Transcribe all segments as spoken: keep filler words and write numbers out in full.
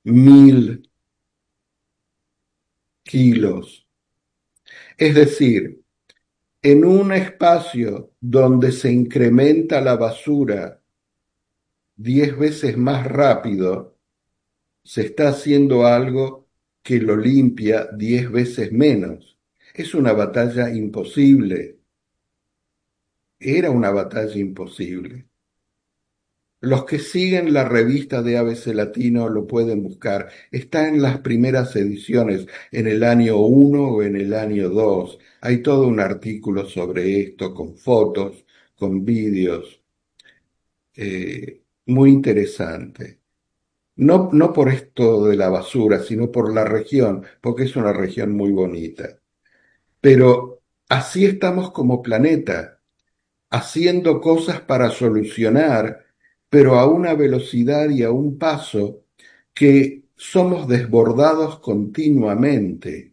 mil kilos. Es decir, en un espacio donde se incrementa la basura diez veces más rápido, se está haciendo algo que lo limpia diez veces menos. Es una batalla imposible. Era una batalla imposible. Los que siguen la revista de A B C Latino lo pueden buscar. Está en las primeras ediciones, en el año uno o en el año dos. Hay todo un artículo sobre esto, con fotos, con vídeos, eh, muy interesante. No, no por esto de la basura, sino por la región, porque es una región muy bonita. Pero así estamos como planeta, haciendo cosas para solucionar, pero a una velocidad y a un paso que somos desbordados continuamente.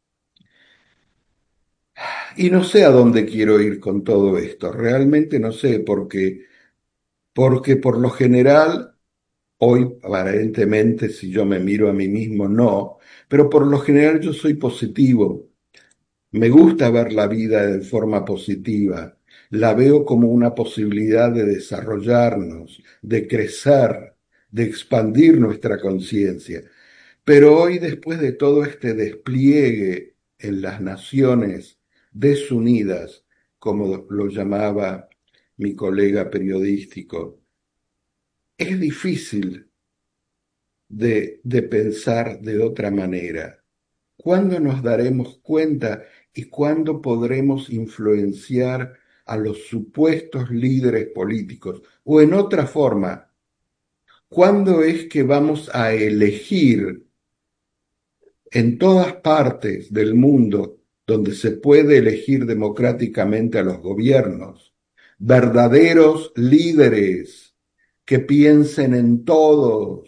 Y no sé a dónde quiero ir con todo esto, realmente no sé, porque, porque por lo general, hoy aparentemente si yo me miro a mí mismo, no, pero por lo general yo soy positivo. Me gusta ver la vida de forma positiva. La veo como una posibilidad de desarrollarnos, de crecer, de expandir nuestra conciencia. Pero hoy, después de todo este despliegue en las naciones desunidas, como lo llamaba mi colega periodístico, es difícil de, de pensar de otra manera. ¿Cuándo nos daremos cuenta y cuándo podremos influenciar a los supuestos líderes políticos? O en otra forma, ¿cuándo es que vamos a elegir en todas partes del mundo donde se puede elegir democráticamente a los gobiernos verdaderos líderes que piensen en todos,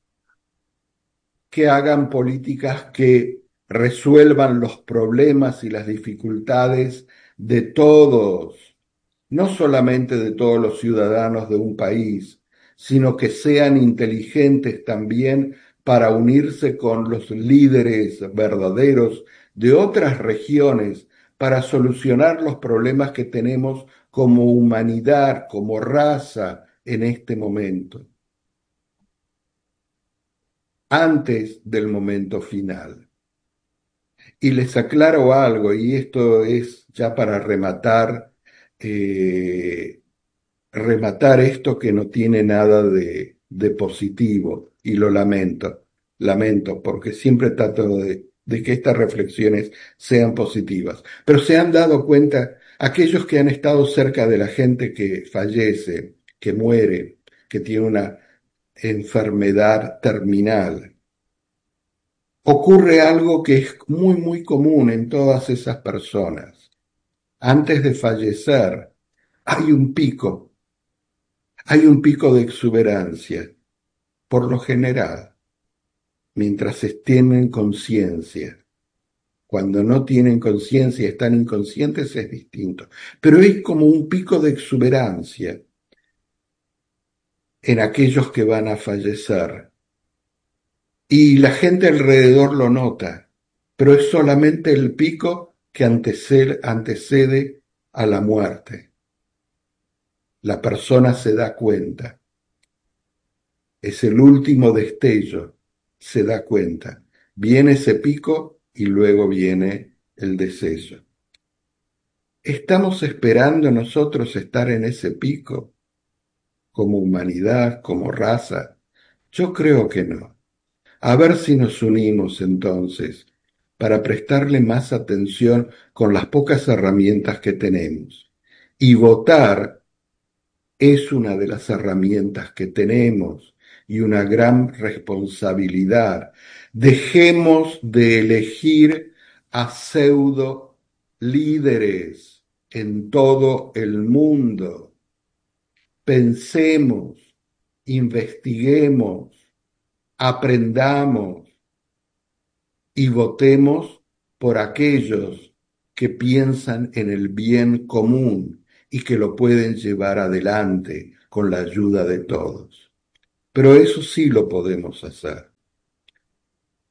que hagan políticas que resuelvan los problemas y las dificultades de todos, no solamente de todos los ciudadanos de un país, sino que sean inteligentes también para unirse con los líderes verdaderos de otras regiones para solucionar los problemas que tenemos como humanidad, como raza en este momento, antes del momento final. Y les aclaro algo, y esto es ya para rematar, eh, rematar esto que no tiene nada de, de positivo, y lo lamento, lamento, porque siempre trato de, de que estas reflexiones sean positivas. Pero se han dado cuenta aquellos que han estado cerca de la gente que fallece, que muere, que tiene una enfermedad terminal. Ocurre algo que es muy, muy común en todas esas personas. Antes de fallecer, hay un pico, hay un pico de exuberancia, por lo general, mientras estén en conciencia. Cuando no tienen conciencia y están inconscientes es distinto. Pero hay como un pico de exuberancia en aquellos que van a fallecer. Y la gente alrededor lo nota, pero es solamente el pico que antecede, antecede a la muerte. La persona se da cuenta, es el último destello, se da cuenta. Viene ese pico y luego viene el deceso. ¿Estamos esperando nosotros estar en ese pico como humanidad, como raza? Yo creo que no. A ver si nos unimos entonces para prestarle más atención con las pocas herramientas que tenemos. Y votar es una de las herramientas que tenemos y una gran responsabilidad. Dejemos de elegir a pseudo líderes en todo el mundo. Pensemos, investiguemos, aprendamos y votemos por aquellos que piensan en el bien común y que lo pueden llevar adelante con la ayuda de todos. Pero eso sí lo podemos hacer.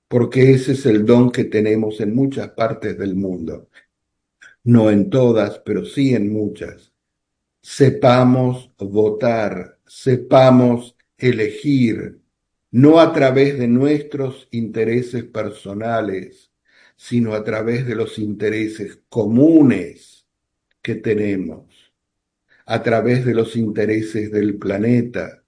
porque ese es el don que tenemos en muchas partes del mundo, no en todas, pero sí en muchas. Sepamos votar, sepamos elegir, no a través de nuestros intereses personales, sino a través de los intereses comunes que tenemos, a través de los intereses del planeta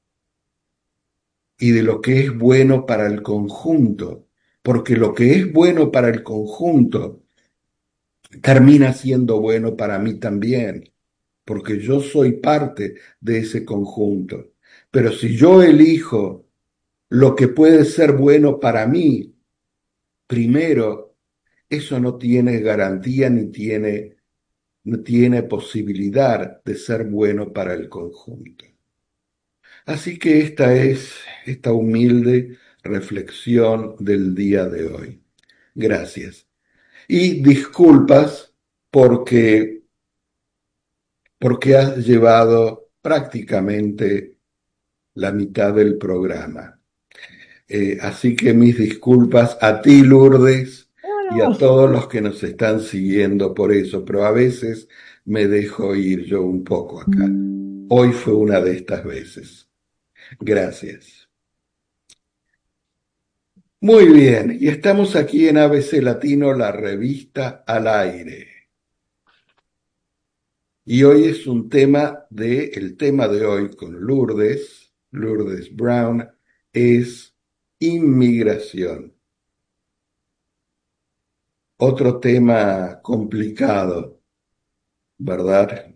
y de lo que es bueno para el conjunto, porque lo que es bueno para el conjunto termina siendo bueno para mí también, porque yo soy parte de ese conjunto. Pero si yo elijo lo que puede ser bueno para mí, primero, eso no tiene garantía ni tiene, no tiene posibilidad de ser bueno para el conjunto. Así que esta es esta humilde reflexión del día de hoy. Gracias. Y disculpas porque, porque has llevado prácticamente la mitad del programa. Eh, así que mis disculpas a ti, Lourdes, y a Bueno, todos los que nos están siguiendo por eso, pero a veces me dejo ir yo un poco acá. Hoy fue una de estas veces. Gracias. Muy bien, y estamos aquí en A B C Latino, la revista al aire. Y hoy es un tema de, el tema de hoy con Lourdes, Lourdes Brown, es inmigración. Otro tema complicado, ¿verdad?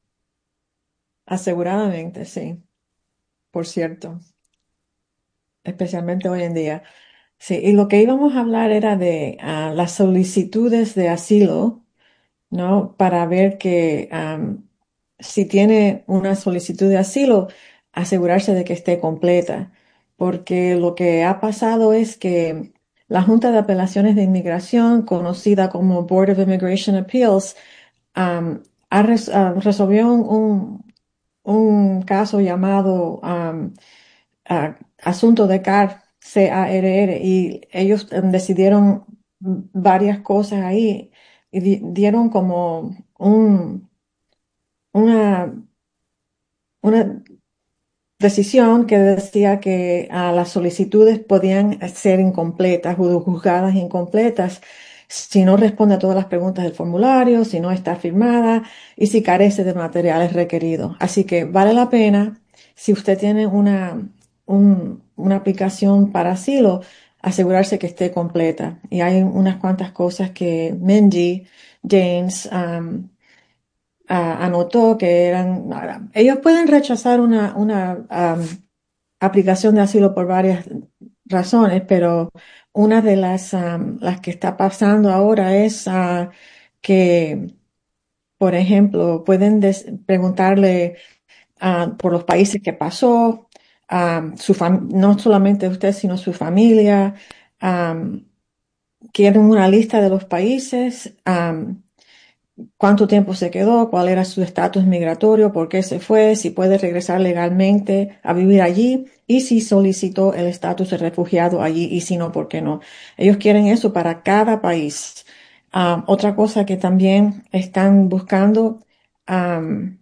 aseguradamente, sí, por cierto, especialmente hoy en día. Sí, y lo que íbamos a hablar era de ah, las solicitudes de asilo, ¿no? Para ver que am, si tiene una solicitud de asilo, asegurarse de que esté completa. Porque lo que ha pasado es que la Junta de Apelaciones de Inmigración, conocida como Board of Immigration Appeals, am, ha res- ah, resolvió un, un caso llamado um, ah, Asunto de CAR, C A R R, y ellos em, decidieron varias cosas ahí y di- dieron como un, una, una decisión que decía que ah, las solicitudes podían ser incompletas o juzgadas incompletas si no responde a todas las preguntas del formulario, si no está firmada y si carece de materiales requeridos. Así que vale la pena, si usted tiene una, un- una aplicación para asilo, asegurarse que esté completa. Y hay unas cuantas cosas que Menji, James, um, ah, anotó que eran, ah, ellos pueden rechazar una, una am, aplicación de asilo por varias razones, pero una de las, am, las que está pasando ahora es ah, que, por ejemplo, pueden des- preguntarle ah, por los países que pasó, am, su fam- no solamente usted, sino su familia, am, quieren una lista de los países, am, cuánto tiempo se quedó, cuál era su estatus migratorio, por qué se fue, si puede regresar legalmente a vivir allí y si solicitó el estatus de refugiado allí y si no, por qué no. Ellos quieren eso para cada país. Ah, otra cosa que también están buscando, am,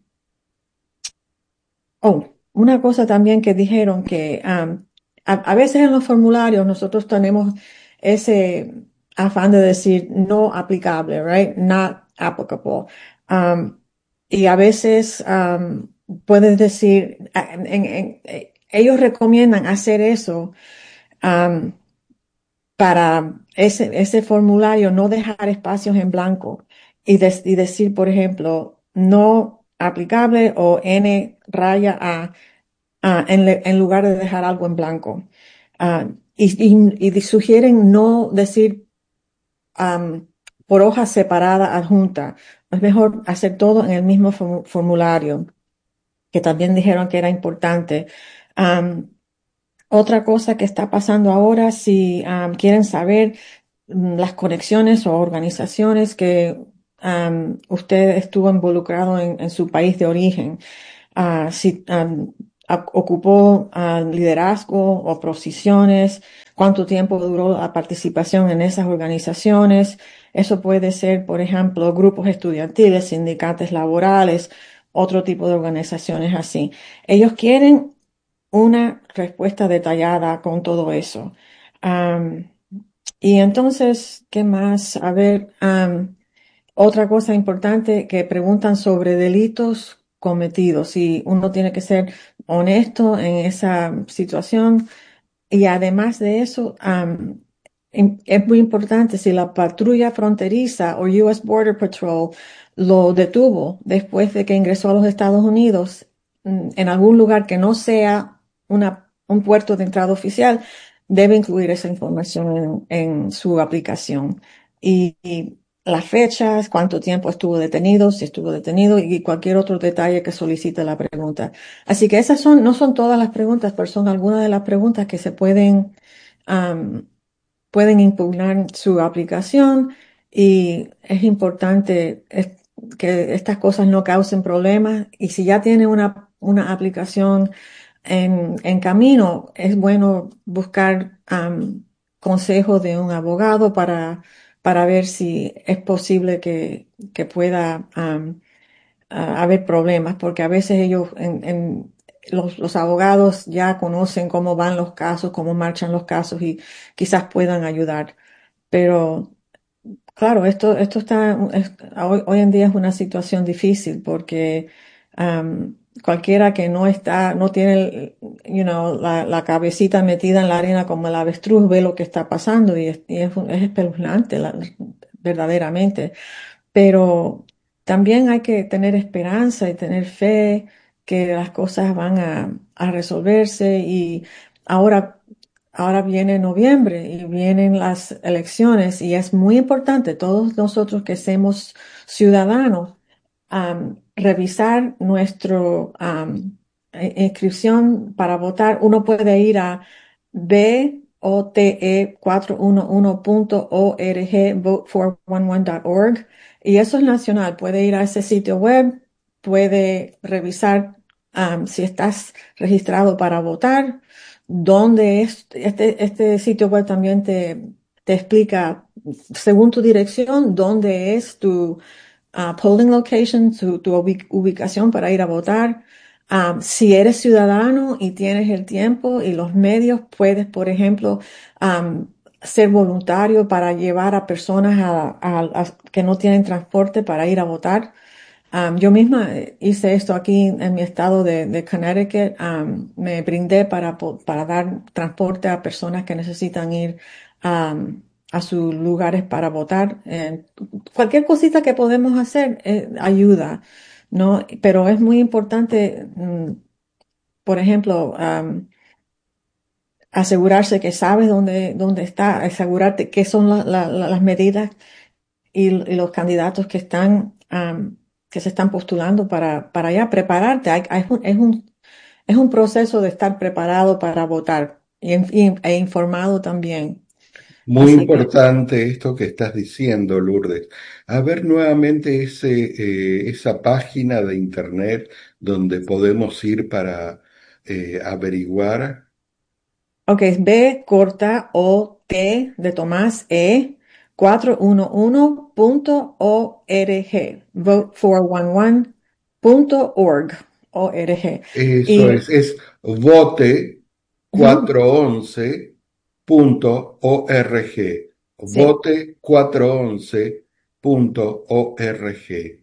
oh, una cosa también que dijeron que am, a, a veces en los formularios nosotros tenemos ese afán de decir no aplicable, right? Not applicable. Um, y a veces um, puedes decir, a- en- en- eh, ellos recomiendan hacer eso um, para ese, ese formulario, no dejar espacios en blanco y, des- y decir, por ejemplo, no aplicable o N raya A ah, en, le- en lugar de dejar algo en blanco. Ah, y, y- y sugieren no decir am, por hoja separada adjunta. Es mejor hacer todo en el mismo formu- formulario, que también dijeron que era importante. Am, otra cosa que está pasando ahora, si am, quieren saber mm, las conexiones o organizaciones que am, usted estuvo involucrado en, en su país de origen, ah, si, a- ocupó ah, liderazgo o posiciones, cuánto tiempo duró la participación en esas organizaciones. Eso puede ser, por ejemplo, grupos estudiantiles, sindicatos laborales, otro tipo de organizaciones así. Ellos quieren una respuesta detallada con todo eso. Am, y entonces, ¿qué más? A ver, am, otra cosa importante que preguntan sobre delitos cometidos y uno tiene que ser honesto en esa situación y además de eso, am, im- es muy importante si la patrulla fronteriza o U S Border Patrol lo detuvo después de que ingresó a los Estados Unidos mm, en algún lugar que no sea una, un puerto de entrada oficial, debe incluir esa información en, en su aplicación. Y, y las fechas, cuánto tiempo estuvo detenido, si estuvo detenido y cualquier otro detalle que solicite la pregunta. Así que esas son, no son todas las preguntas, pero son algunas de las preguntas que se pueden, am, pueden impugnar su aplicación y es importante es- que estas cosas no causen problemas y si ya tiene una, una aplicación en, en camino, es bueno buscar am, consejo de un abogado para, para ver si es posible que, que pueda am, a haber problemas, porque a veces ellos, en, en- los, los abogados ya conocen cómo van los casos, cómo marchan los casos y quizás puedan ayudar. Pero claro, esto, esto está, es- hoy, hoy en día es una situación difícil porque am, cualquiera que no está, no tiene, el- you know, la, la cabecita metida en la arena como el avestruz ve lo que está pasando y es, y es, es espeluznante, la- verdaderamente. Pero también hay que tener esperanza y tener fe que las cosas van a, a resolverse y ahora, ahora viene noviembre y vienen las elecciones y es muy importante todos nosotros que somos ciudadanos am, revisar nuestro am, i- inscripción para votar. Uno puede ir a vote cuatro uno uno punto org, vote four one one punto org, y eso es nacional. Puede ir a ese sitio web, puede revisar am, si estás registrado para votar, dónde es. Este, este sitio web también te, te explica, según tu dirección, dónde es tu uh, polling location, tu, tu ubi- ubicación para ir a votar. Um, si eres ciudadano y tienes el tiempo y los medios, puedes, por ejemplo, um, ser voluntario para llevar a personas a- a- a- que no tienen transporte para ir a votar. Um, yo misma eh, hice esto aquí en mi estado de, de Connecticut. Um, me brindé para, po- para dar transporte a personas que necesitan ir um, a sus lugares para votar. Eh, cualquier cosita que podemos hacer eh, ayuda, ¿no? Pero es muy importante, mm, por ejemplo, um, asegurarse que sabes dónde, dónde está, asegurarte qué son la- la- la- las medidas y, y los candidatos que están, am, que se están postulando para, para ya prepararte. Hay- hay un- es un, es un proceso de estar preparado para votar y, y- e informado también. Muy Así que, importante esto que estás diciendo, Lourdes. A ver nuevamente ese, eh, esa página de internet donde podemos ir para eh, averiguar. ok, es B corta O T de Tomás E cuatro uno uno punto org, vote four one one punto org, O R G. Eso Y, es, es vote ujú, cuatrocientos once punto org. sí. vote cuatrocientos once punto org.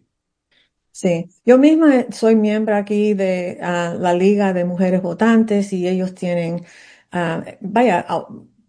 Sí, yo misma eh, soy miembro aquí de ah, la Liga de Mujeres Votantes y ellos tienen, ah, vaya, ah,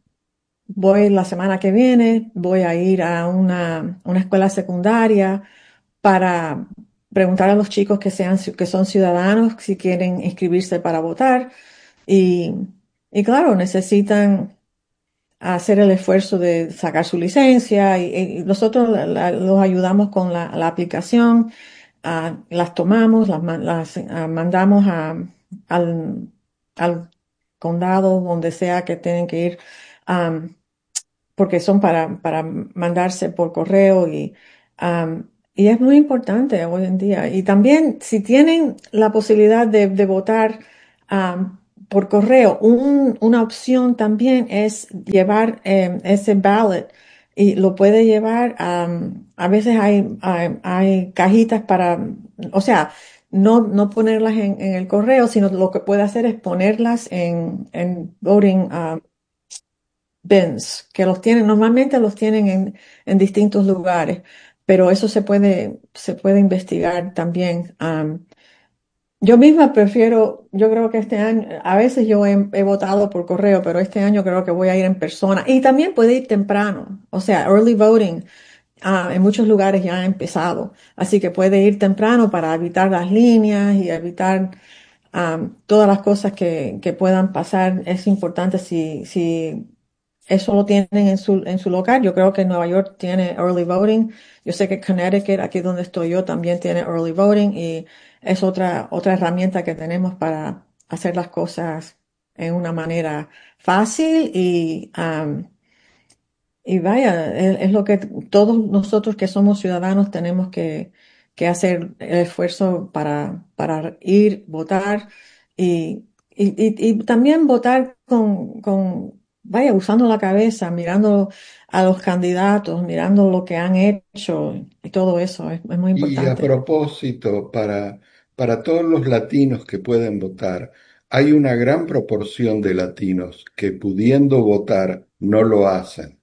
voy la semana que viene, voy a ir a una, una escuela secundaria para preguntar a los chicos que sean, ci- que son ciudadanos si quieren inscribirse para votar y, y claro, necesitan hacer el esfuerzo de sacar su licencia y, y nosotros la- la- los ayudamos con la, la aplicación, ah, las tomamos, las, man- las, ah, mandamos a, al, al condado, donde sea que tienen que ir, am, porque son para, para mandarse por correo y, am, y es muy importante hoy en día. Y también si tienen la posibilidad de, de votar am, por correo. Un- una opción también es llevar em, ese ballot y lo puede llevar, am, a veces hay, hay, hay cajitas para, o sea, no, no ponerlas en, en el correo, sino lo que puede hacer es ponerlas en, en voting um, bins, que los tienen, normalmente los tienen en, en distintos lugares, pero eso se puede, se puede investigar también. am, yo misma prefiero, yo creo que este año, a veces yo he, he votado por correo, pero este año creo que voy a ir en persona. Y también puede ir temprano, o sea, early voting, ah, en muchos lugares ya ha empezado. Así que puede ir temprano para evitar las líneas y evitar am, todas las cosas que, que puedan pasar. Es importante si, si eso lo tienen en su, en su local. Yo creo que Nueva York tiene early voting. Yo sé que Connecticut, aquí donde estoy yo, también tiene early voting y es otra, otra herramienta que tenemos para hacer las cosas en una manera fácil y, am, y vaya, es, es lo que todos nosotros que somos ciudadanos tenemos que, que hacer el esfuerzo para, para ir, votar y, y, y- y también votar con, con, vaya, usando la cabeza, mirando a los candidatos, mirando lo que han hecho y todo eso es, es muy Y a importante. propósito, para, para todos los latinos que pueden votar, hay una gran proporción de latinos que pudiendo votar no lo hacen.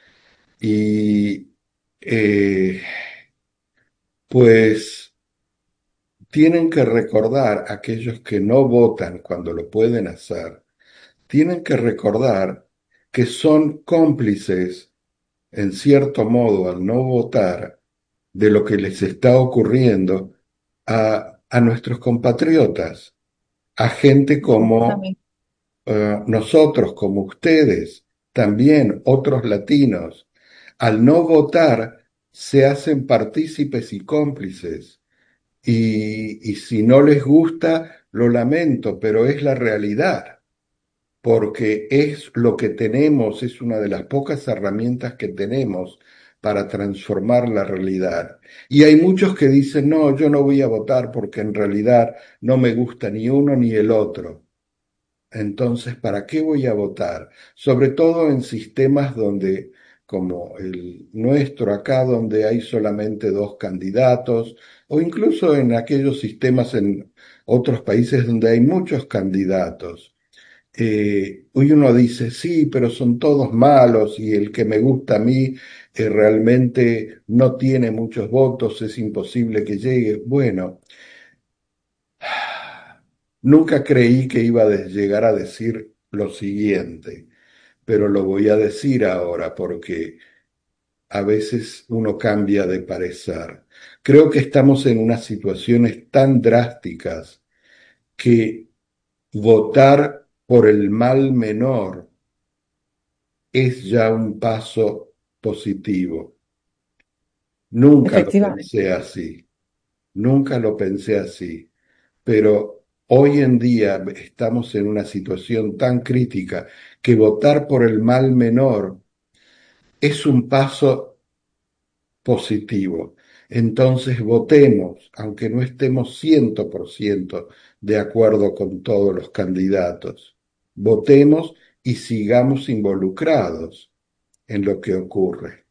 Y eh, pues tienen que recordar aquellos que no votan cuando lo pueden hacer, tienen que recordar que son cómplices, en cierto modo, al no votar, de lo que les está ocurriendo a, a nuestros compatriotas, a gente como Exactamente. eh, nosotros, como ustedes, también otros latinos. Al no votar, se hacen partícipes y cómplices. Y, y si no les gusta, lo lamento, pero es la realidad, porque es lo que tenemos, es una de las pocas herramientas que tenemos para transformar la realidad. Y hay muchos que dicen, no, yo no voy a votar porque en realidad no me gusta ni uno ni el otro. Entonces, ¿para qué voy a votar? Sobre todo en sistemas donde, como el nuestro acá, donde hay solamente dos candidatos, o incluso en aquellos sistemas en otros países donde hay muchos candidatos. Eh, hoy uno dice, sí, pero son todos malos y el que me gusta a mí eh, realmente no tiene muchos votos, es imposible que llegue. Bueno, nunca creí que iba a de- llegar a decir lo siguiente, pero lo voy a decir ahora porque a veces uno cambia de parecer. Creo que estamos en unas situaciones tan drásticas que votar por el mal menor es ya un paso positivo. Nunca lo Efectivamente. pensé así, nunca lo pensé así, pero hoy en día estamos en una situación tan crítica que votar por el mal menor es un paso positivo. Entonces votemos, aunque no estemos ciento por ciento de acuerdo con todos los candidatos. Votemos y sigamos involucrados en lo que ocurre.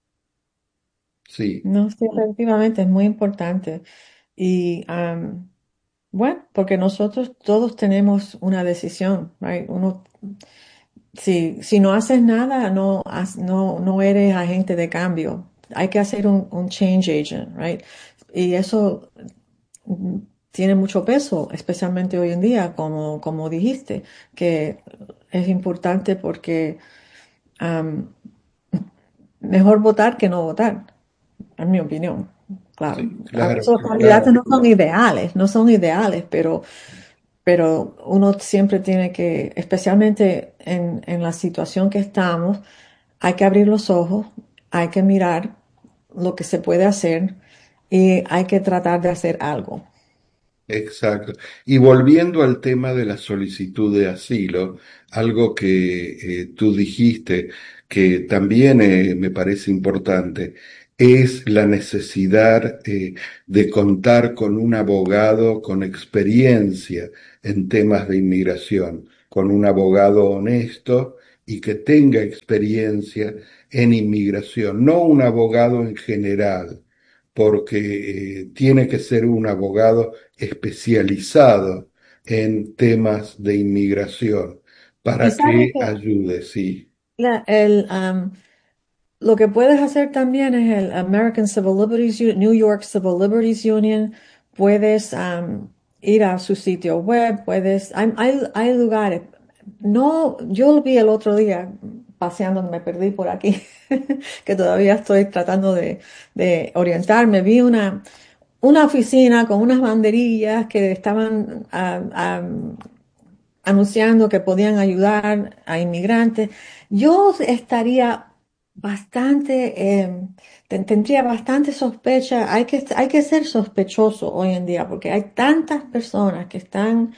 Sí. No, sí, efectivamente es muy importante. Y am, bueno, porque nosotros todos tenemos una decisión, right? Uno, si, si no haces nada, no, has- no, no eres agente de cambio. Hay que hacer un, un change agent, right? Y eso mm, tiene mucho peso, especialmente hoy en día, como, como dijiste, que es importante porque am, mejor votar que no votar, en mi opinión. Claro, Sí, a claro, veces los candidatos claro. no son ideales, no son ideales, pero pero uno siempre tiene que, especialmente en, en la situación que estamos, hay que abrir los ojos, hay que mirar lo que se puede hacer y hay que tratar de hacer algo. Exacto. Y volviendo al tema de la solicitud de asilo, algo que eh, tú dijiste que también eh, me parece importante, es la necesidad eh, de contar con un abogado con experiencia en temas de inmigración, con un abogado honesto y que tenga experiencia en inmigración, no un abogado en general, porque eh, tiene que ser un abogado especializado en temas de inmigración Y para sabes que que ayude, sí. la- el, am, lo que puedes hacer también es el American Civil Liberties Union, New York Civil Liberties Union. Puedes am, ir a su sitio web, puedes, hay, hay, hay lugares. No, yo lo vi el otro día paseando, me perdí por aquí, que todavía estoy tratando de, de orientarme. Vi una, una oficina con unas banderillas que estaban ah, ah, anunciando que podían ayudar a inmigrantes. Yo estaría bastante, eh, ten- tendría bastante sospecha. Hay que, hay que ser sospechoso hoy en día porque hay tantas personas que están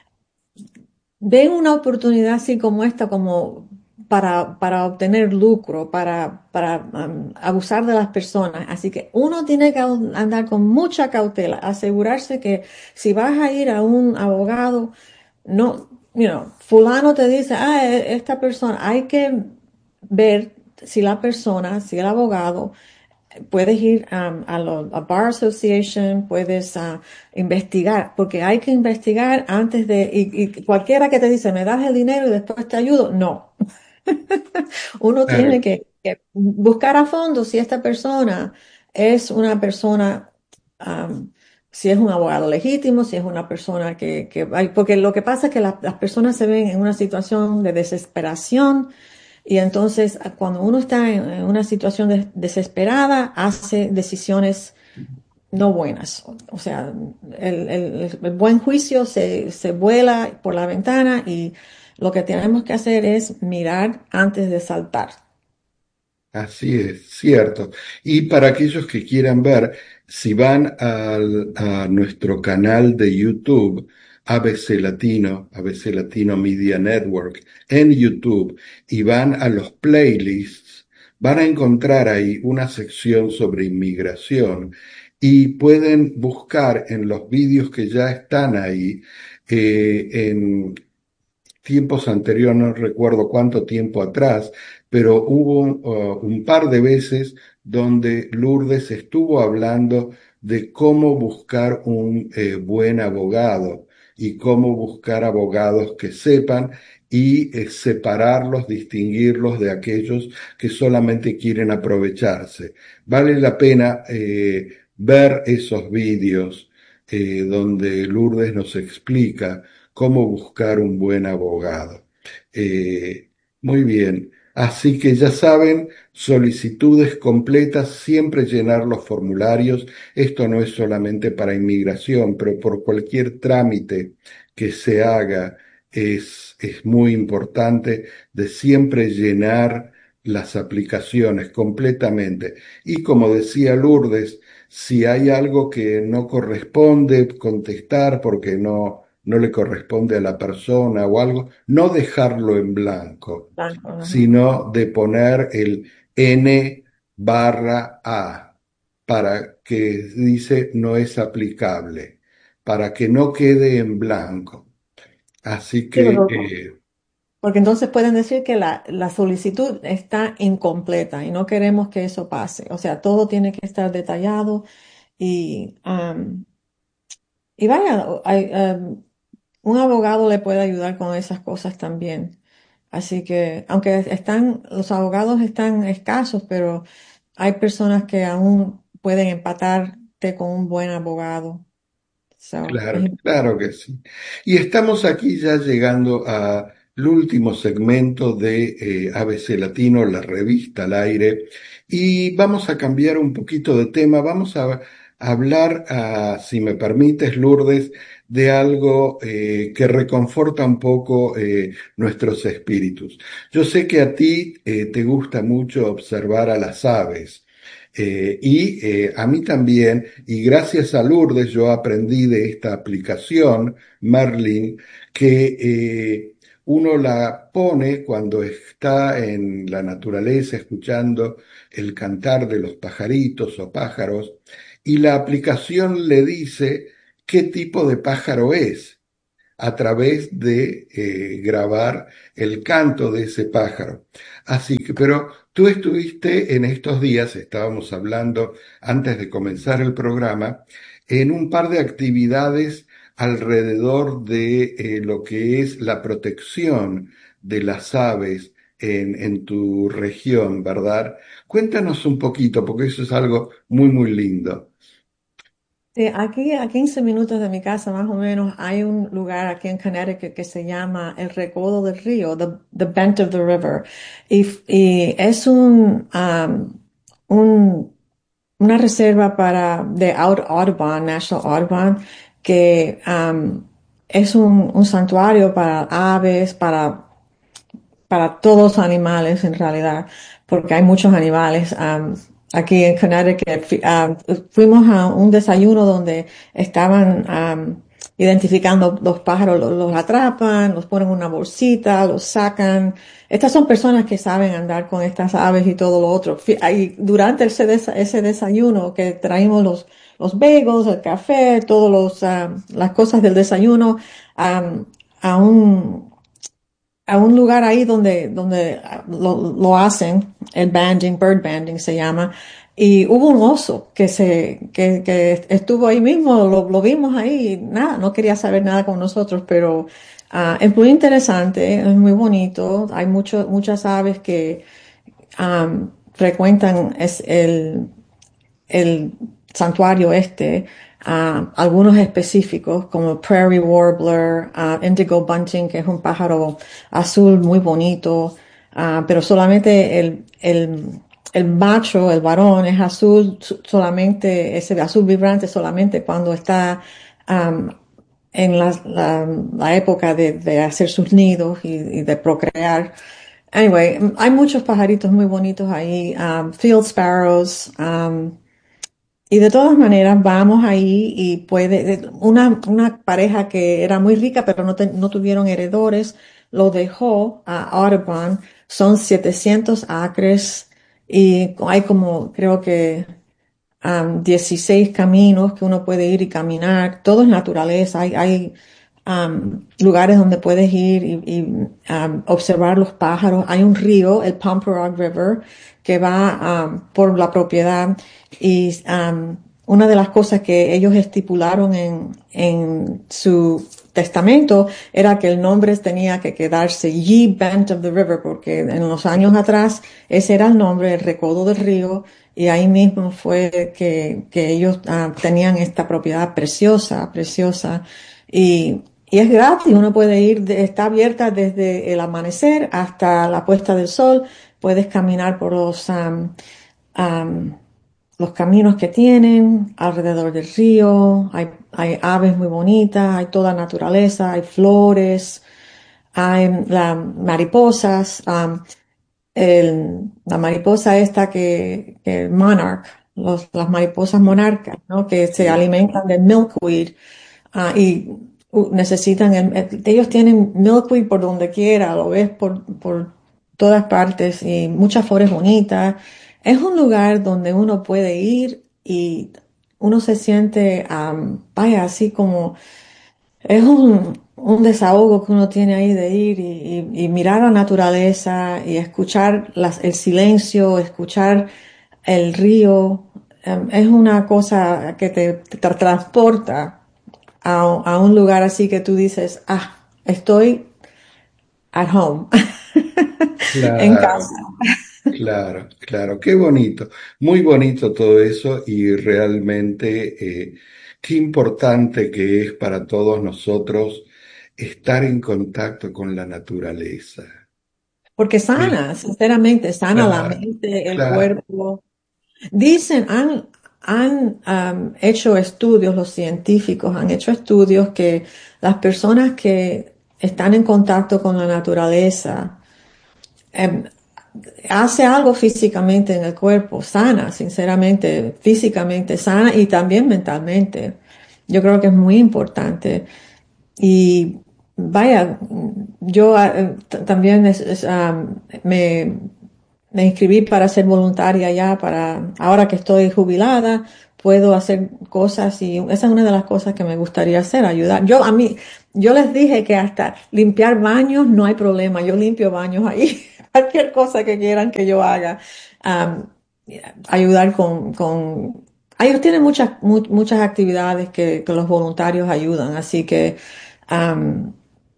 ven una oportunidad así como esta como para, para obtener lucro, para, para um, abusar de las personas. Así que uno tiene que andar con mucha cautela, asegurarse que si vas a ir a un abogado, no, you know, fulano te dice, ah, e- esta persona, hay que ver si la persona, si el abogado puedes ir um, a la Bar Association, puedes uh, investigar, porque hay que investigar antes de, y, y cualquiera que te dice, me das el dinero y después te ayudo, no. Uno tiene Claro. que, que buscar a fondo si esta persona es una persona, um, si es un abogado legítimo, si es una persona que, que hay- porque lo que pasa es que la- las personas se ven en una situación de desesperación y entonces, cuando uno está en en una situación de- desesperada, hace decisiones no buenas. O, o sea, el, el- el buen juicio se, se vuela por la ventana y lo que tenemos que hacer es mirar antes de saltar. Así es, cierto. Y para aquellos que quieran ver, si van al- a nuestro canal de YouTube, A B C Latino, A B C Latino Media Network, en YouTube, y van a los playlists, van a encontrar ahí una sección sobre inmigración y pueden buscar en los vídeos que ya están ahí, eh, en tiempos anteriores, no recuerdo cuánto tiempo atrás, pero hubo uh, un par de veces donde Lourdes estuvo hablando de cómo buscar un eh, buen abogado y cómo buscar abogados que sepan y eh, separarlos, distinguirlos de aquellos que solamente quieren aprovecharse. Vale la pena eh, ver esos vídeos eh, donde Lourdes nos explica cómo buscar un buen abogado. Eh, Muy bien, así que ya saben, solicitudes completas, siempre llenar los formularios. Esto no es solamente para inmigración, pero por cualquier trámite que se haga es, es muy importante de siempre llenar las aplicaciones completamente. Y como decía Lourdes, si hay algo que no corresponde contestar porque no no le corresponde a la persona o algo, no dejarlo en blanco, Blanco, ajá. sino de poner el N barra A para que dice no es aplicable, para que no quede en blanco. Así Sí, que, pero- eh, porque entonces pueden decir que la, la solicitud está incompleta y no queremos que eso pase. O sea, todo tiene que estar detallado y, am, y vaya, hay, am, un abogado le puede ayudar con esas cosas también. Así que, aunque están, los abogados están escasos, pero hay personas que aún pueden empatarte con un buen abogado. So, es claro, im- claro que sí. Y estamos aquí ya llegando al último segmento de eh, A B C Latino, la revista al aire, y vamos a cambiar un poquito de tema. Vamos a hablar, ah, si me permites, Lourdes, de algo eh, que reconforta un poco eh, nuestros espíritus. Yo sé que a ti eh, te gusta mucho observar a las aves. Eh, y eh, a mí también, y gracias a Lourdes yo aprendí de esta aplicación, Merlin, que eh, uno la pone cuando está en la naturaleza escuchando el cantar de los pajaritos o pájaros, y la aplicación le dice qué tipo de pájaro es. a través de eh, grabar el canto de ese pájaro. Así que, pero tú estuviste en estos días, estábamos hablando antes de comenzar el programa, en un par de actividades alrededor de eh, lo que es la protección de las aves en, en tu región, ¿verdad? Cuéntanos un poquito, porque eso es algo muy, muy lindo. Sí, aquí a quince minutos de mi casa más o menos hay un lugar aquí en Connecticut que se llama el Recodo del Río, the, the Bent of the River. Y, y es un, um, un, una reserva para, de Aud- Audubon, National Audubon, que um, es un, un santuario para aves, para para todos los animales en realidad, porque hay muchos animales. Um, aquí en Connecticut fu- um, fuimos a un desayuno donde estaban um, identificando los pájaros, los, los atrapan, los ponen en una bolsita, los sacan. Estas son personas que saben andar con estas aves y todo lo otro. Fi- ahí, durante ese, desa- ese desayuno que traímos los, los bagels, el café, todas las cosas del desayuno, um, a un a un lugar ahí donde, donde lo, lo hacen, el banding, bird banding se llama, y hubo un oso que se, que, que estuvo ahí mismo, lo, lo vimos ahí, y nada, no quería saber nada con nosotros, pero ah, es muy interesante, es muy bonito, hay mucho, muchas aves que am, frecuentan es el, el santuario este, ah, algunos específicos como Prairie Warbler, ah, Indigo Bunting, que es un pájaro azul muy bonito, ah, pero solamente el, el, el macho, el varón, es azul, su- solamente, ese azul vibrante solamente cuando está am, en la, la, la época de, de hacer sus nidos y, y de procrear. Anyway, hay muchos pajaritos muy bonitos ahí, um, field sparrows, um, y de todas maneras, vamos ahí y puede, una, una pareja que era muy rica, pero no, te- no tuvieron heredores, lo dejó a Audubon, son setecientos acres y hay como, creo que um, dieciséis caminos que uno puede ir y caminar, todo es naturaleza, hay, hay um, lugares donde puedes ir y, y, um, observar los pájaros, hay un río, el Pomperaug River, que va um, por la propiedad y um, una de las cosas que ellos estipularon en, en su testamento era que el nombre tenía que quedarse Ye Bent of the River, porque en los años atrás ese era el nombre, el recodo del río, y ahí mismo fue que, que ellos ah, tenían esta propiedad preciosa, preciosa, y, y es gratis, uno puede ir, de- está abierta desde el amanecer hasta la puesta del sol, puedes caminar por los, am, am, los caminos que tienen alrededor del río, hay, hay aves muy bonitas, hay toda naturaleza, hay flores, hay la, mariposas, um, el- la mariposa esta que, que monarch, los, las mariposas monarcas, ¿no? Que se Sí. alimentan de milkweed, ah, y uh, necesitan, el- el- ellos tienen milkweed por donde quiera, lo ves por, por todas partes y muchas flores bonitas. Es un lugar donde uno puede ir y uno se siente, am, vaya, así como es un, un desahogo que uno tiene ahí de ir y, y- y mirar la naturaleza y escuchar las, el silencio, escuchar el río. Em, es una cosa que te, te tra- transporta a, a un lugar así que tú dices, ah, estoy at home, en Claro, casa. claro, claro, qué bonito, muy bonito todo eso y realmente eh, qué importante que es para todos nosotros estar en contacto con la naturaleza. Porque Sí, sana, sinceramente, sana la claro, mente, el claro, cuerpo. Dicen, han, han am, hecho estudios, los científicos han hecho estudios que las personas que están en contacto con la naturaleza em, hace algo físicamente en el cuerpo, sana, sinceramente, físicamente sana y también mentalmente. Yo creo que es muy importante. Y vaya, yo ah, t- también es- es, am, me, me inscribí para ser voluntaria ya, para ahora que estoy jubilada, puedo hacer cosas y esa es una de las cosas que me gustaría hacer, ayudar. Yo a mí, yo les dije que hasta limpiar baños no hay problema, yo limpio baños ahí, cualquier cosa que quieran que yo haga, am, ayudar con, con, ellos tienen muchas, mu- muchas actividades que, que los voluntarios ayudan, así que, am,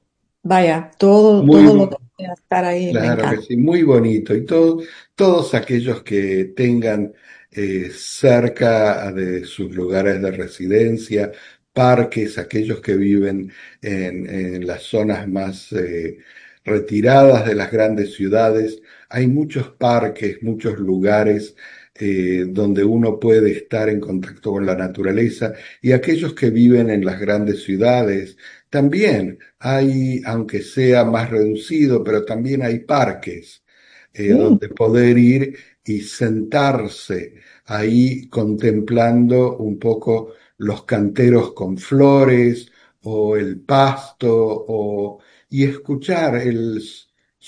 vaya, todo, todo lo Muy, que pueda estar ahí me claro que encanta. sí, muy bonito. Y todo, todos aquellos que tengan eh, cerca de sus lugares de residencia, parques, aquellos que viven en, en las zonas más eh, retiradas de las grandes ciudades, hay muchos parques, muchos lugares eh, donde uno puede estar en contacto con la naturaleza. Y aquellos que viven en las grandes ciudades, también hay, aunque sea más reducido, pero también hay parques eh, Sí. donde poder ir y sentarse ahí contemplando un poco los canteros con flores o el pasto o, y escuchar el s-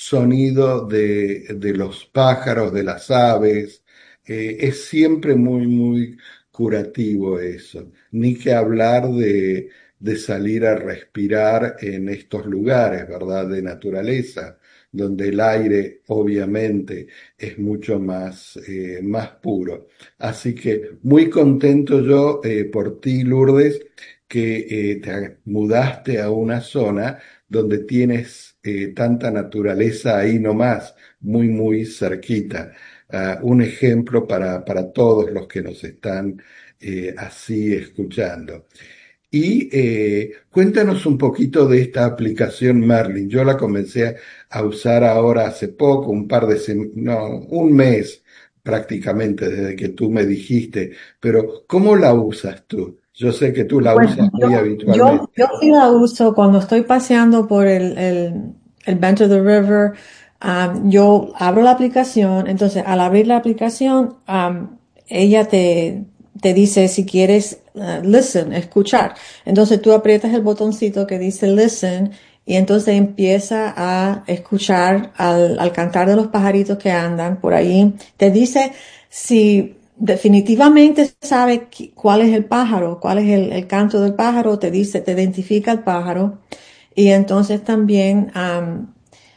sonido de, de los pájaros, de las aves. Eh, es siempre muy, muy curativo eso. Ni que hablar de de salir a respirar en estos lugares, ¿verdad? De naturaleza, donde el aire obviamente es mucho más, eh, más puro. Así que muy contento yo eh, por ti, Lourdes, que eh, te mudaste a una zona donde tienes eh, tanta naturaleza ahí nomás, muy, muy cerquita. Ah, un ejemplo para, para todos los que nos están eh, así escuchando. Y eh, cuéntanos un poquito de esta aplicación Merlin. Yo la comencé a usar ahora hace poco, un par de sem- no, un mes prácticamente desde que tú me dijiste, pero ¿cómo la usas tú? Yo sé que tú la Bueno, usas yo, muy yo, habitualmente. yo sí la uso cuando estoy paseando por el, el, el Bend of the River. Um, yo abro la aplicación, entonces al abrir la aplicación, um, ella te, te dice si quieres uh, listen, escuchar. Entonces tú aprietas el botoncito que dice listen y entonces empieza a escuchar al, al cantar de los pajaritos que andan por ahí. Te dice si definitivamente sabe qui- cuál es el pájaro, cuál es el, el canto del pájaro, te dice, te identifica el pájaro. Y entonces también am,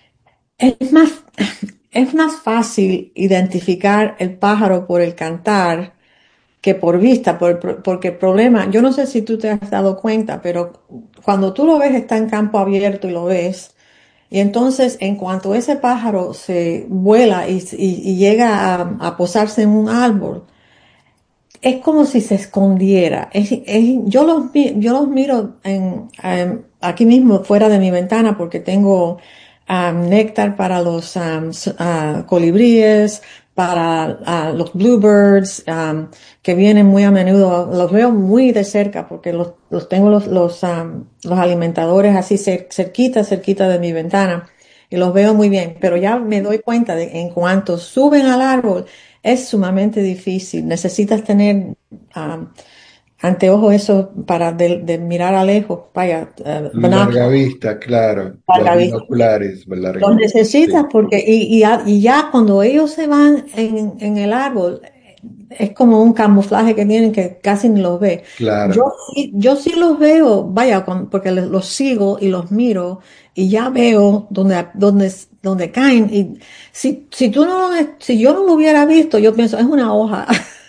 es más, es más fácil identificar el pájaro por el cantar que por vista, por- porque el problema, yo no sé si tú te has dado cuenta, pero cuando tú lo ves está en campo abierto y lo ves, y entonces en cuanto ese pájaro se vuela y, y- y llega a, a posarse en un árbol, es como si se escondiera. Es, es- yo los, mi- yo los miro en, em, aquí mismo fuera de mi ventana porque tengo am, néctar para los am, s- ah, colibríes, para ah, los bluebirds, am, que vienen muy a menudo. Los veo muy de cerca porque los, los tengo los, los, am, los alimentadores así cer- cerquita, cerquita de mi ventana. Y los veo muy bien, pero ya me doy cuenta de en cuanto suben al árbol, es sumamente difícil. Necesitas tener um, anteojos esos para de, de mirar a lejos, vaya, uh, Larga binoculars, vista, claro, los larga vista. binoculares, larga Los vista, necesitas sí, porque, y, y, ya, y ya cuando ellos se van en, en el árbol, es como un camuflaje que tienen que casi ni los ve. Yo claro, sí, yo sí los veo, vaya, con- porque les- los sigo y los miro y ya veo dónde, dónde, dónde caen. Y si, si tú no, lo- si yo no lo hubiera visto, yo pienso, es una hoja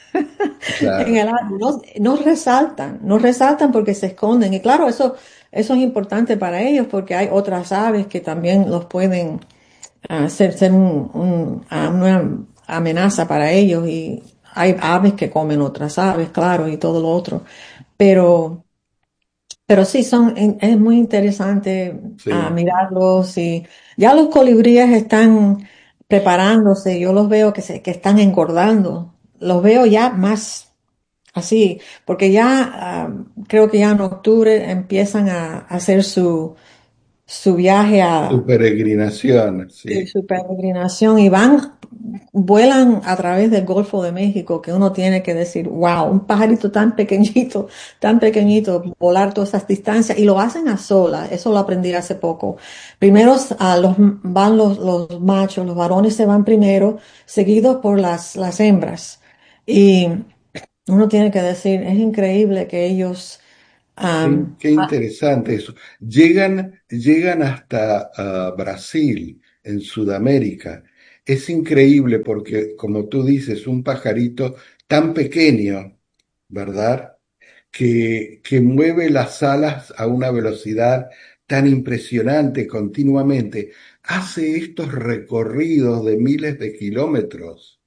en claro. el árbol. No, no resaltan, no resaltan porque se esconden. Y claro, eso, eso es importante para ellos porque hay otras aves que también los pueden a ser, ser un- un- a una amenaza para ellos y hay aves que comen otras aves, claro, y todo lo otro. Pero, pero sí, son, es muy interesante a Sí. mirarlos y ya los colibríes están preparándose, yo los veo que se, que están engordando, los veo ya más así, porque ya ah, creo que ya en octubre empiezan a, a hacer su, su viaje Tu a peregrinación, de sí, su peregrinación y van, vuelan a través del Golfo de México, que uno tiene que decir, wow, un pajarito tan pequeñito, tan pequeñito, volar todas esas distancias, y lo hacen a solas, eso lo aprendí hace poco. Primero a los, van los, los machos, los varones se van primero, seguidos por las, las hembras. Y Uno tiene que decir, es increíble que ellos, Qué, am, qué ah, interesante eso. Llegan, llegan hasta ah, Brasil, en Sudamérica. Es increíble porque, como tú dices, un pajarito tan pequeño, ¿verdad? Que, que mueve las alas a una velocidad tan impresionante continuamente, hace estos recorridos de miles de kilómetros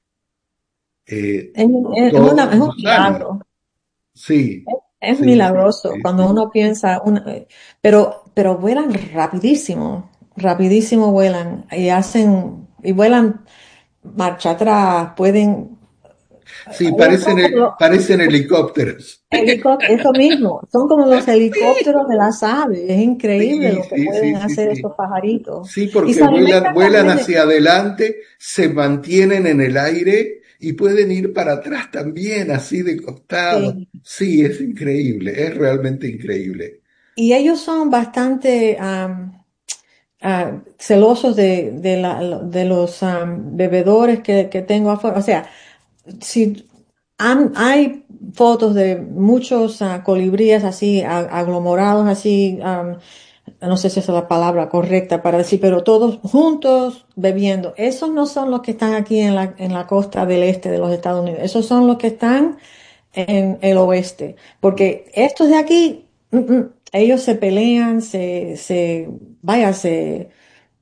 eh, es, es una- todos es un los años. milagro. Sí, Es sí, sí, milagroso sí, cuando sí. uno piensa, una- pero, pero vuelan rapidísimo, rapidísimo vuelan y hacen, y vuelan marcha atrás, pueden, Sí, ellos son parecen, como he- parecen helicópteros. helicópteros, eso mismo, son como los helicópteros de las aves, es increíble Sí, lo que sí, pueden sí, sí, hacer sí. estos pajaritos. Sí, Y porque se vuelan, alimentan vuelan también de, hacia adelante, se mantienen en el aire y pueden ir para atrás también, así de costado. sí. Sí, es increíble, es realmente increíble. Y ellos son bastante am, ah, celosos de, de, la- de los am, bebedores que, que tengo afuera. O sea, si han- hay fotos de muchos ah, colibríes así, a- aglomerados así, am, no sé si esa es la palabra correcta para decir, pero todos juntos bebiendo. Esos no son los que están aquí en la, en la costa del este de los Estados Unidos. Esos son los que están en el oeste. Porque estos de aquí, mm, mm, ellos se pelean, se, se, vaya, se,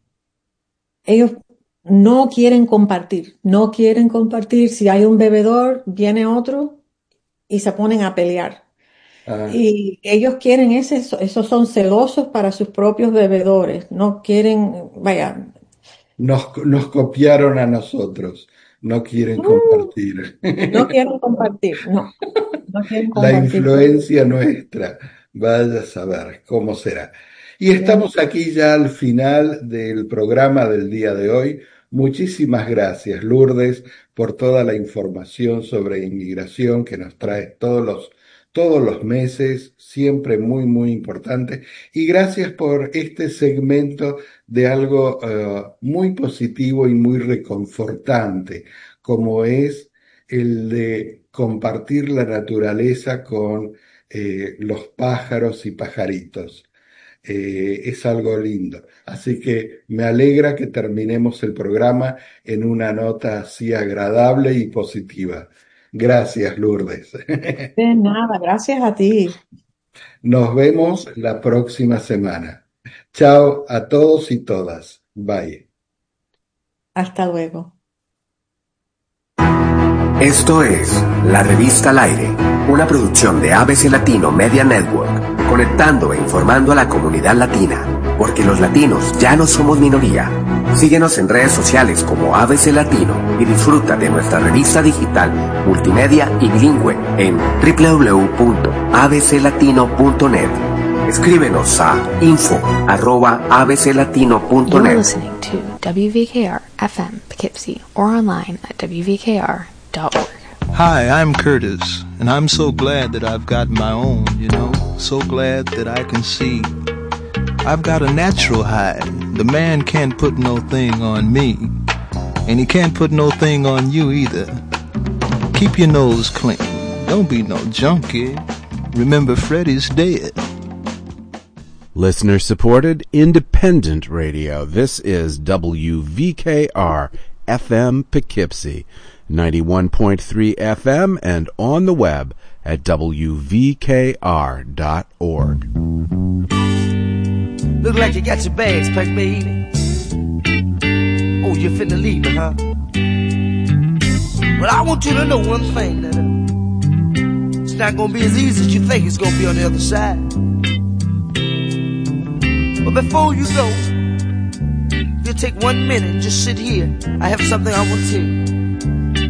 ellos no quieren compartir, no quieren compartir. Si hay un bebedor, viene otro y se ponen a pelear. Ah, Y ellos quieren ese, esos son celosos para sus propios bebedores, no quieren, vaya, nos, nos copiaron a nosotros, no quieren mm, compartir. no quieren compartir, no, no quieren La compartir. influencia nuestra, vaya a saber cómo será. Y Ya. estamos aquí ya al final del programa del día de hoy. Muchísimas gracias, Lourdes, por toda la información sobre inmigración que nos trae todos los, todos los meses, siempre muy, muy importante. Y gracias por este segmento de algo eh, muy positivo y muy reconfortante, como es el de compartir la naturaleza con eh, los pájaros y pajaritos. Eh, es algo lindo. Así que me alegra que terminemos el programa en una nota así agradable y positiva. Gracias, Lourdes. De nada, gracias a ti. Nos vemos la próxima semana. Chao a todos y todas. Bye. Hasta luego. Esto es La Revista al Aire, una producción de A B C Latino Media Network, conectando e informando a la comunidad latina, porque los latinos ya no somos minoría. Síguenos en redes sociales como A B C Latino y disfruta de nuestra revista digital, multimedia y bilingüe en doble u doble u doble u punto a b c latino punto net. Escríbenos a info arroba a b c latino punto net. You're listening to W V K R F M Poughkeepsie or online at w v k r dot org. Hi, I'm Curtis, and I'm so glad that I've got my own, you know, so glad that I can see. I've got a natural hide. The man can't put no thing on me, and he can't put no thing on you either. Keep your nose clean. Don't be no junkie. Remember, Freddie's dead. Listener supported, independent radio. This is W V K R F M Poughkeepsie, ninety-one point three F M, and on the web at w v k r dot org. Look like you got your bags packed, baby. Oh, you're finna leave me, huh? Well, I want you to know one thing, that uh, it's not gonna be as easy as you think it's gonna be on the other side. But before you go, if you take one minute and just sit here, I have something I want to tell you.